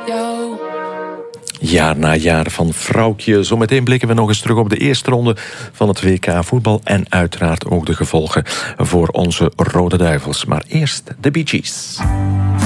Jaar na jaar van Vrouwtje. Zometeen blikken we nog eens terug op de eerste ronde van het WK voetbal. En uiteraard ook de gevolgen voor onze Rode Duivels. Maar eerst de Bee Gees.